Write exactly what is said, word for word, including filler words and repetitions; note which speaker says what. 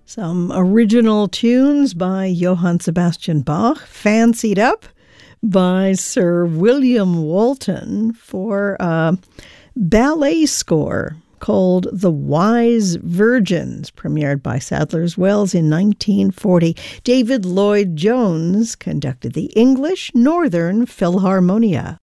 Speaker 1: Some original tunes by Johann Sebastian Bach, fancied up by Sir William Walton for a ballet score called The Wise Virgins, premiered by Sadler's Wells in nineteen forty. David Lloyd Jones conducted the English Northern Philharmonia.